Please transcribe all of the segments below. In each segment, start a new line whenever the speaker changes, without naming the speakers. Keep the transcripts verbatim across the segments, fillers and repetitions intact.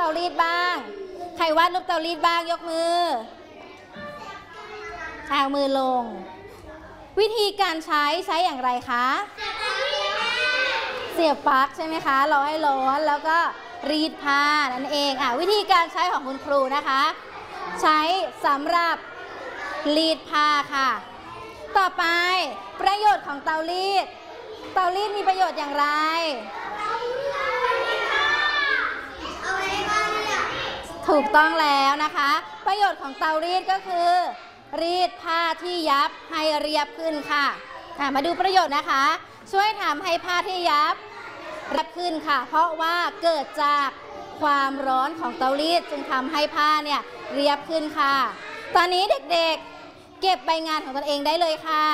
ารีดบ้างใครวาดรูปเตารีดบ้างยกมือเอามือลงวิธีการใช้ใช้อย่างไรคะเสียบปลั๊กใช่ไหมคะรอให้ร้อนแล้วก็รีดผ้านั่นเองอ่ะวิธีการใช้ของคุณครูนะคะใช้สำหรับรีดผ้าค่ะต่อไปประโยชน์ของเตารีดเตารีดมีประโยชน์อย่างไรถูกต้องแล้วนะคะประโยชน์ของเตารีดก็คือรีดผ้าที่ยับให้เรียบขึ้นค่ะมาดูประโยชน์นะคะช่วยทำให้ผ้าที่ยับเรียบขึ้นค่ะเพราะว่าเกิดจากความร้อนของเตารีดจึงทำให้ผ้าเนี่ยเรียบขึ้นค่ะตอนนี้เด็กๆเก็บใบงานของตนเองได้เลยค่ะ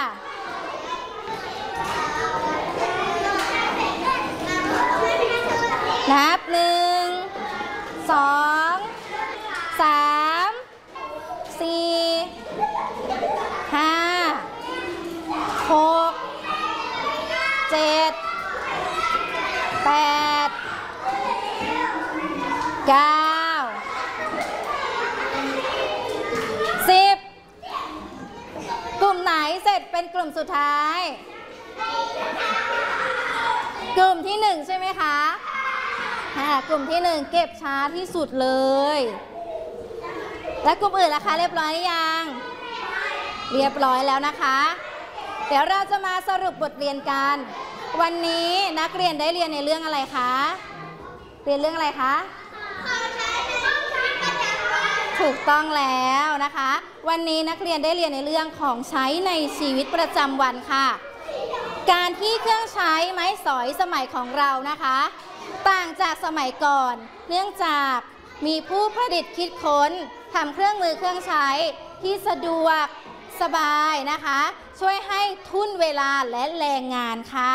นับหนึ่งสองสามสี่ห้าหกเจ็ดแปดเก้าสิบกลุ่มไหนเสร็จเป็นกลุ่มสุดท้ายกลุ่มที่หนึ่งใช่ไหมคะกลุ่มที่หนึ่งเก็บช้าที่สุดเลยและกลุ่มอื่นล่ะคะเรียบร้อยหรือยังเรียบร้อยแล้วนะคะเดี๋ยวเราจะมาสรุปบทเรียนกันวันนี้นักเรียนได้เรียนในเรื่องอะไรคะเรียนเรื่องอะไรคะถูกต้องแล้วนะคะวันนี้นักเรียนได้เรียนในเรื่องของใช้ในชีวิตประจำวันค่ะการที่เครื่องใช้ไม้สอยสมัยของเรานะคะต่างจากสมัยก่อนเนื่องจากมีผู้ประดิษฐ์คิดค้นทำเครื่องมือเครื่องใช้ที่สะดวกสบายนะคะช่วยให้ทุ่นเวลาและแรงงานค่ะ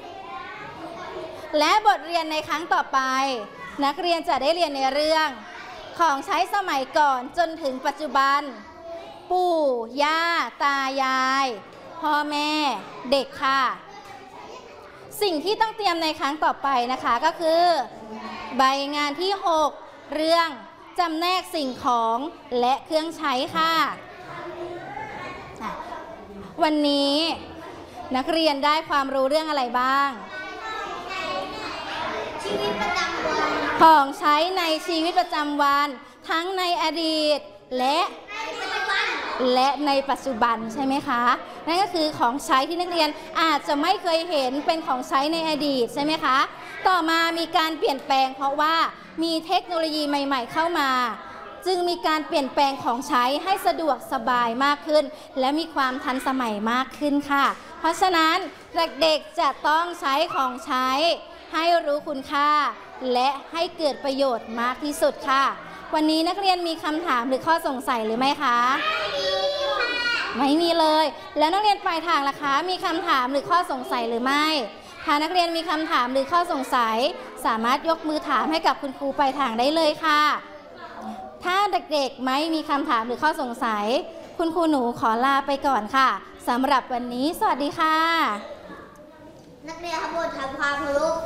และบทเรียนในครั้งต่อไปนักเรียนจะได้เรียนในเรื่องของใช้สมัยก่อนจนถึงปัจจุบันปู่ย่าตายายพ่อแม่เด็กค่ะสิ่งที่ต้องเตรียมในครั้งต่อไปนะคะก็คือใบงานที่หกเรื่องจำแนกสิ่งของและเครื่องใช้ค่ะวันนี้นักเรียนได้ความรู้เรื่องอะไรบ้างของใช้ในชีวิตประจำวันทั้งในอดีตและและในปัจจุบันใช่ไหมคะนั่นก็คือของใช้ที่นักเรียนอาจจะไม่เคยเห็นเป็นของใช้ในอดีตใช่ไหมคะต่อมามีการเปลี่ยนแปลงเพราะว่ามีเทคโนโลยีใหม่ๆเข้ามาจึงมีการเปลี่ยนแปลงของใช้ให้สะดวกสบายมากขึ้นและมีความทันสมัยมากขึ้นค่ะเพราะฉะนั้นเด็กๆจะต้องใช้ของใช้ให้รู้คุณค่าและให้เกิดประโยชน์มากที่สุดค่ะวันนี้นักเรียนมีคำถามหรือข้อสงสัยหรือไม่คะไม่มีเลยแล้วนักเรียนปลายทางล่ะคะมีคำถามหรือข้อสงสัยหรือไม่ถ้านักเรียนมีคำถามหรือข้อสงสัยสามารถยกมือถามให้กับคุณครูปลายทางได้เลยค่ะถ้าเด็กๆไม่มีคำถามหรือข้อสงสัยคุณครูหนูขอลาไปก่อนค่ะสำหรับวันนี้สวัสดีค่ะนักเรียนทั้งหมดทำความเคารพ